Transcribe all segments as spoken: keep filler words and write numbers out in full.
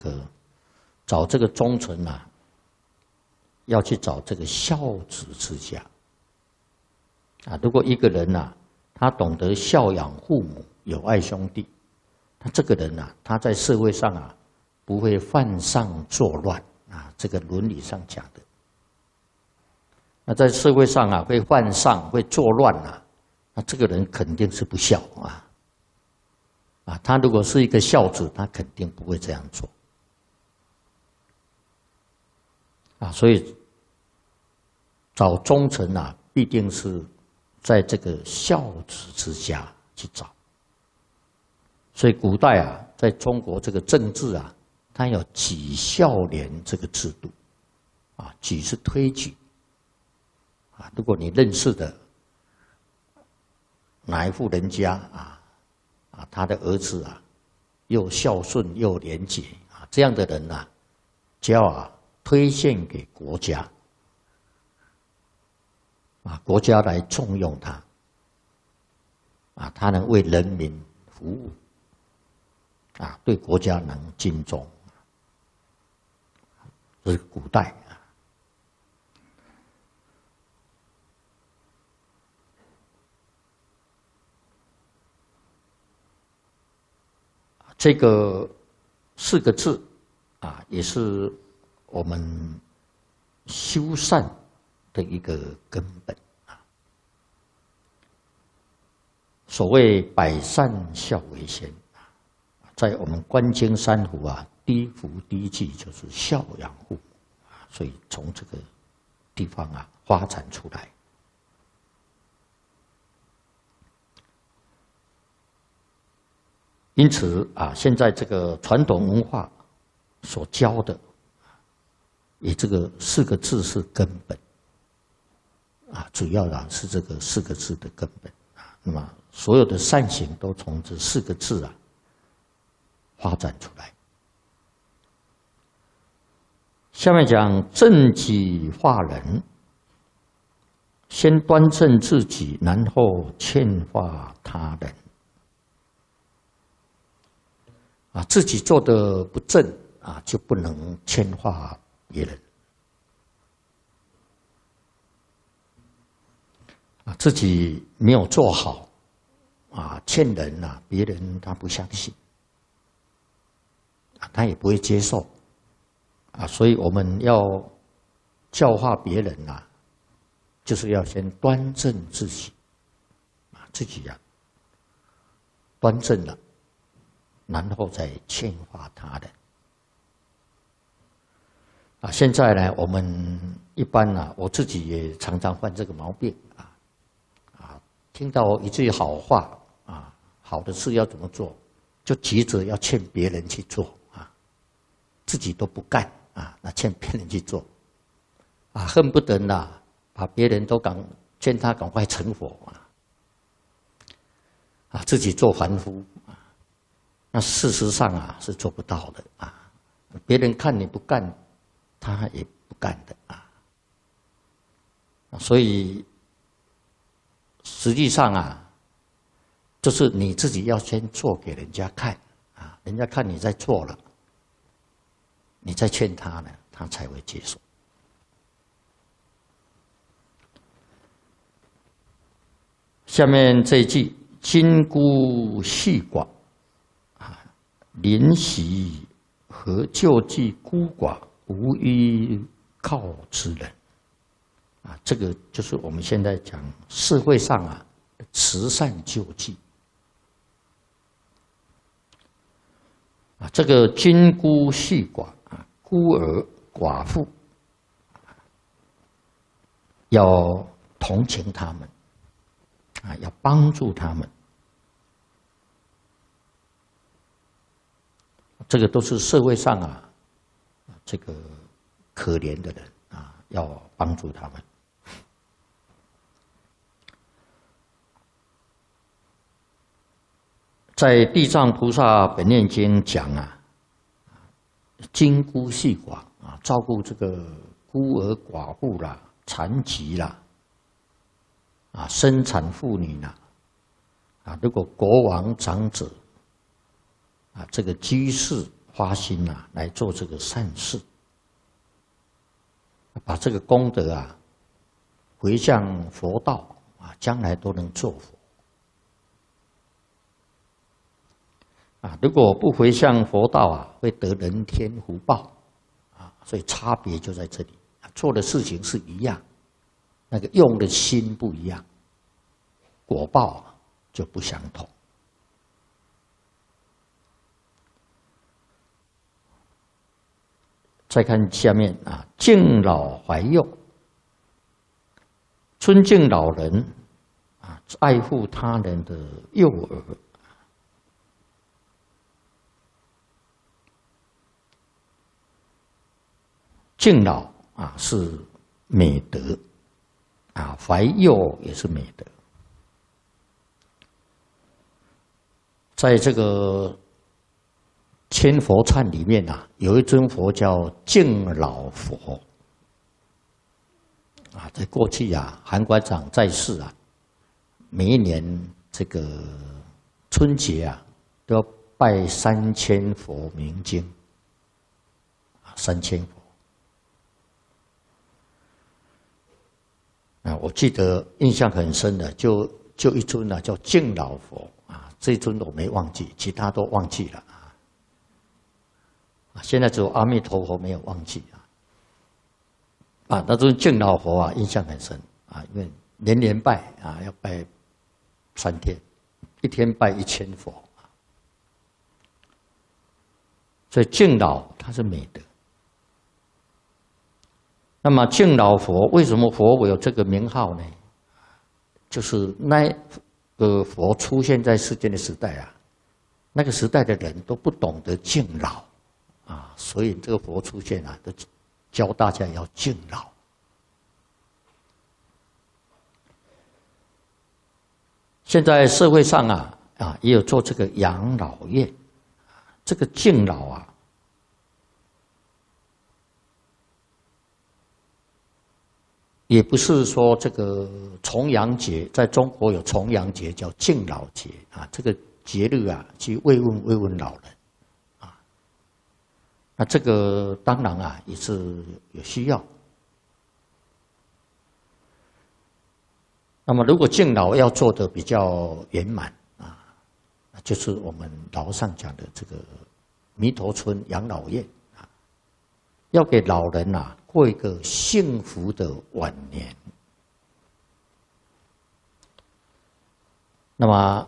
个找这个忠臣啊，要去找这个孝子之家啊。如果一个人啊，他懂得孝养父母、友爱兄弟，他这个人啊，他在社会上啊，不会犯上作乱啊。这个伦理上讲的，那在社会上啊，会犯上、会作乱啊，那这个人肯定是不孝啊。啊，他如果是一个孝子，他肯定不会这样做。啊，所以找忠臣啊，必定是在这个孝子之家去找。所以古代啊，在中国这个政治啊，它有举孝廉这个制度。啊，举是推举。啊，如果你认识的哪一户人家啊，啊，他的儿子啊，又孝顺又廉洁啊，这样的人呐、啊，就要啊推荐给国家，啊，国家来重用他，啊，他能为人民服务，啊，对国家能尽忠，这是古代啊。这个四个字啊，也是我们修善的一个根本啊。所谓百善孝为先啊，在我们观经三福啊，第一福第一句就是孝养父母啊，所以从这个地方啊发展出来。因此啊，现在这个传统文化所教的，以这个四个字是根本啊，主要啊是这个四个字的根本啊。那么所有的善行都从这四个字啊发展出来。下面讲正己化人，先端正自己，然后劝化他人。啊，自己做的不正啊，就不能劝化别人。啊，自己没有做好，啊，劝人啊，别人他不相信，啊，他也不会接受，啊，所以我们要教化别人啊，就是要先端正自己，啊，自己呀、啊，端正了。然后再劝化他人啊！现在呢，我们一般呢，我自己也常常犯这个毛病啊啊！听到一句好话啊，好的事要怎么做，就急着要劝别人去做啊，自己都不干啊，那劝别人去做啊，恨不得呐，把别人都赶劝他赶快成佛啊啊，自己做凡夫。那事实上啊是做不到的啊，别人看你不干，他也不干的啊。所以实际上啊，就是你自己要先做给人家看啊，人家看你在做了，你再劝他呢，他才会接受。下面这一句：今孤细寡。临习和救济孤寡无依靠之人，啊，这个就是我们现在讲社会上啊慈善救济啊，这个金孤细寡啊，孤儿寡妇，要同情他们啊，要帮助他们。这个都是社会上啊，这个可怜的人啊，要帮助他们。在《地藏菩萨本愿经》讲啊，金孤细寡啊，照顾这个孤儿寡妇啦、残疾啦、啊生产妇女啦，啊如果国王长者。啊，这个居士发心啊来做这个善事，把这个功德啊回向佛道啊，将来都能做佛。啊，如果不回向佛道啊，会得人天福报啊，所以差别就在这里。做的事情是一样，那个用的心不一样，果报就不相同。再看下面啊，敬老怀幼，尊敬老人啊，爱护他人的幼儿。敬老啊是美德啊，怀幼也是美德。在这个千佛忏里面啊，有一尊佛叫敬老佛啊。在过去啊，韩馆长在世啊，每一年这个春节啊，都要拜三千佛明经啊，三千佛。啊，我记得印象很深的，就就一尊啊，叫敬老佛啊，这一尊我没忘记，其他都忘记了啊。现在只有阿弥陀佛没有忘记啊。啊，那尊敬老佛啊，印象很深啊，因为年年拜啊，要拜三天，一天拜一千佛啊。所以敬老它是美德。那么敬老佛为什么佛会有这个名号呢？就是那个佛出现在世间的时代啊，那个时代的人都不懂得敬老啊，所以这个佛出现啊，都教大家要敬老。现在社会上啊啊也有做这个养老院，这个敬老啊。也不是说这个重阳节，在中国有重阳节叫敬老节啊，这个节日啊去慰问慰问老人啊，那这个当然啊也是有需要。那么如果敬老要做的比较圆满啊，就是我们老上讲的这个弥陀村养老院啊，要给老人啊过一个幸福的晚年。那么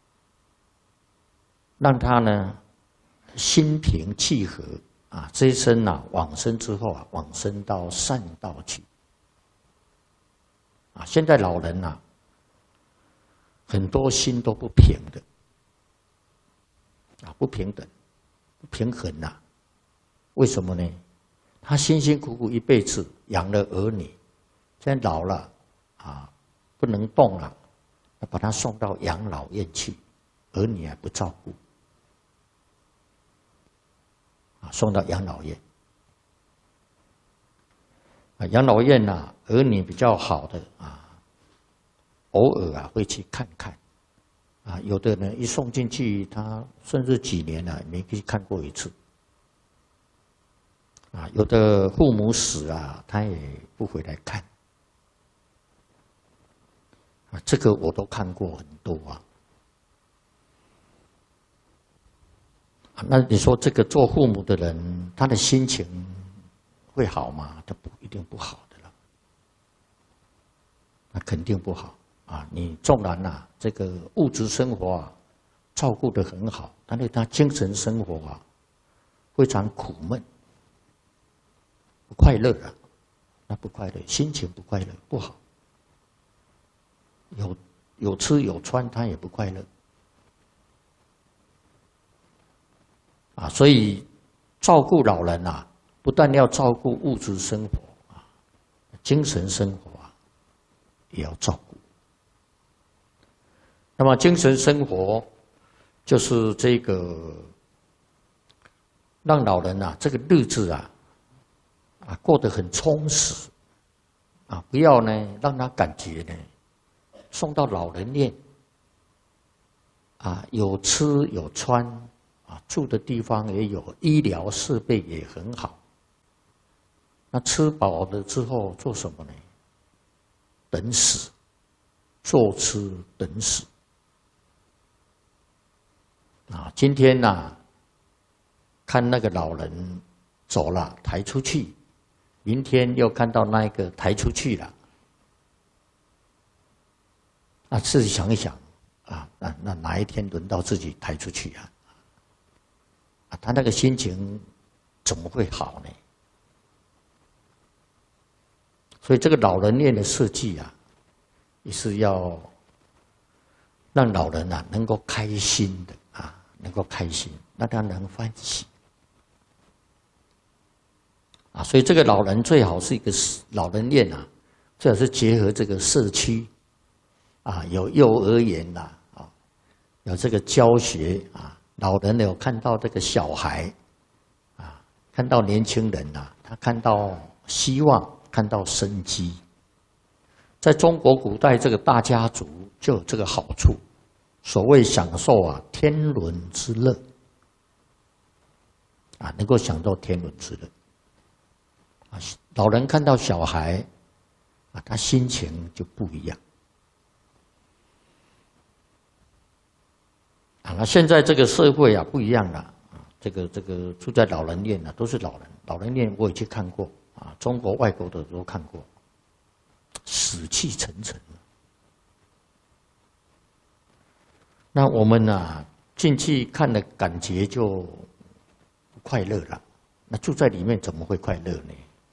让他呢心平气和啊，这一生啊往生之后啊，往生到善道去啊。现在老人啊，很多心都不平的啊，不平等、不平衡呐、啊。为什么呢？他辛辛苦苦一辈子养了儿女，现在老了啊，不能动了，要把他送到养老院去，儿女还不照顾啊，送到养老院啊，养老院呐、啊，儿女比较好的啊，偶尔啊会去看看啊，有的人一送进去，他甚至几年了没去看过一次。啊，有的父母死啊，他也不回来看。啊，这个我都看过很多啊。啊，那你说这个做父母的人，他的心情会好吗？他不一定不好的了。那肯定不好啊！你纵然呐、啊，这个物质生活啊照顾得很好，但是他精神生活啊非常苦闷。不快乐啊，那不快乐，心情不快乐，不好。有有吃有穿，他也不快乐啊。所以照顾老人啊，不但要照顾物质生活啊，精神生活啊也要照顾。那么精神生活就是这个让老人啊，这个日子啊。啊，过得很充实，啊，不要呢让他感觉呢，送到老人院，啊，有吃有穿， 啊，住的地方也有，医疗设备也很好。那吃饱了之后做什么呢？等死，坐吃等死。啊，今天呐、啊，看那个老人走了，抬出去，明天又看到那一个抬出去了。啊，自己想一想，啊，那那哪一天轮到自己抬出去啊？啊，他那个心情怎么会好呢？所以这个老人院的设计啊，也是要让老人啊能够开心的啊，能够开心，让他能欢喜啊。所以这个老人最好是一个老人院啊，最好是结合这个社区啊，有幼儿园呐啊，有这个教学啊，老人有看到这个小孩啊，看到年轻人呐、啊，他看到希望。看到生机，在中国古代，这个大家族就有这个好处。所谓享受啊，天伦之乐啊，能够享受天伦之乐啊。老人看到小孩啊，他心情就不一样啊。那现在这个社会啊，不一样了啊。这个这个住在老人院啊，都是老人。老人院我也去看过。啊，中国、外国的都看过，死气沉沉。那我们呢、啊，进去看的感觉就不快乐了。那住在里面怎么会快乐呢？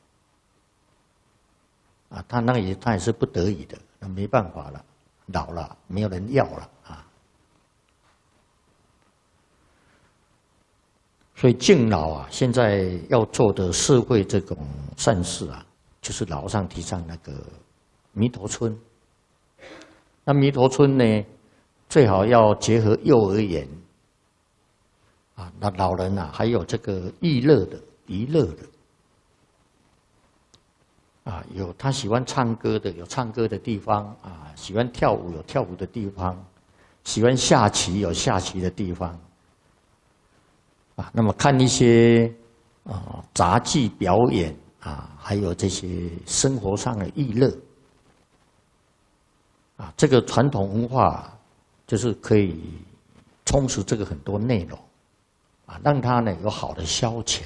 啊，他那也他也是不得已的，那没办法了，老了没有人要了啊。所以敬老啊，现在要做的社会这种善事啊，就是老和尚提倡那个弥陀村。那弥陀村呢，最好要结合幼儿园啊，那老人啊，还有这个娱乐的、娱乐的啊，有他喜欢唱歌的，有唱歌的地方啊；喜欢跳舞，有跳舞的地方；喜欢下棋，有下棋的地方。啊，那么看一些啊杂技表演啊，还有这些生活上的娱乐啊，这个传统文化就是可以充实这个很多内容啊，让它呢有好的消遣。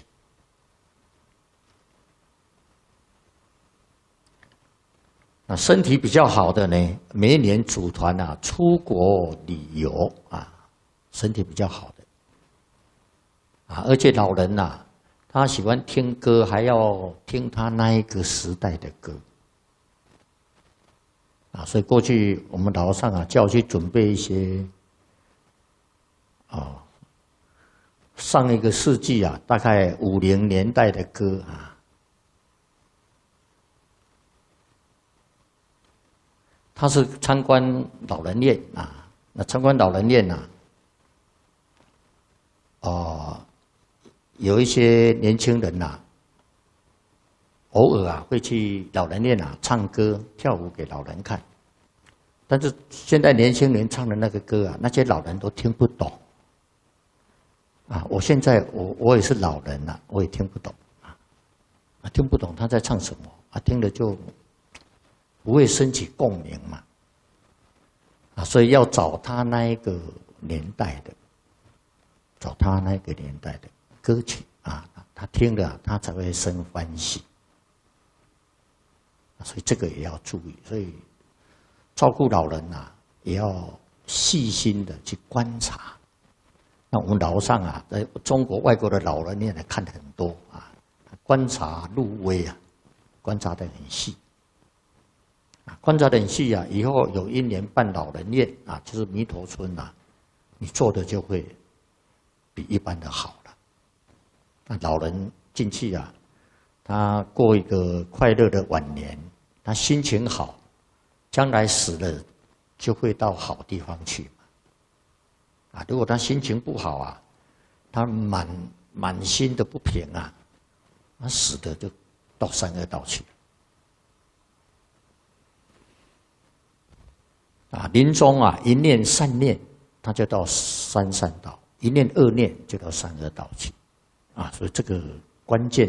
那身体比较好的呢，每一年组团啊出国旅游啊，身体比较好的。啊，而且老人呐、啊，他喜欢听歌，还要听他那一个时代的歌。啊，所以过去我们老和尚啊，叫我去准备一些，啊，上一个世纪啊，大概五零年代的歌啊。他是参观老人院啊，那参观老人院呐、啊，哦。有一些年轻人呐、啊，偶尔啊会去老人院啊唱歌跳舞给老人看，但是现在年轻人唱的那个歌啊，那些老人都听不懂啊。我现在我我也是老人了、啊，我也听不懂啊，啊听不懂他在唱什么啊，听了就不会升起共鸣嘛啊，所以要找他那一个年代的，找他那个年代的。歌曲啊，他听了他才会生欢喜，所以这个也要注意。所以照顾老人啊，也要细心的去观察。那我们老和尚啊，在中国、外国的老人院来看很多啊，观察入微啊，观察得很细啊，观察得很细啊。以后有一年办老人院啊，就是弥陀村啊，你做的就会比一般的好。那老人进去啊，他过一个快乐的晚年，他心情好，将来死了就会到好地方去啊，如果他心情不好啊，他满满心的不平啊，他死的就到三恶道去啊，临终啊一念善念，他就到三善道一念恶念就到三恶道去，啊，所以这个关键。